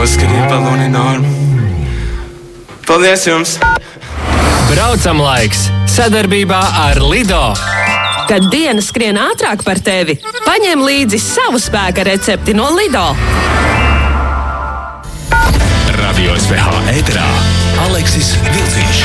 Poskarīja baloni normu. Paldies jums! Braucam laiks sadarbībā ar Lido. Kad diena skrien ātrāk par tevi, paņem līdzi savu spēka recepti no Lido. Radio SVH ēterā Aleksis Vilciņš.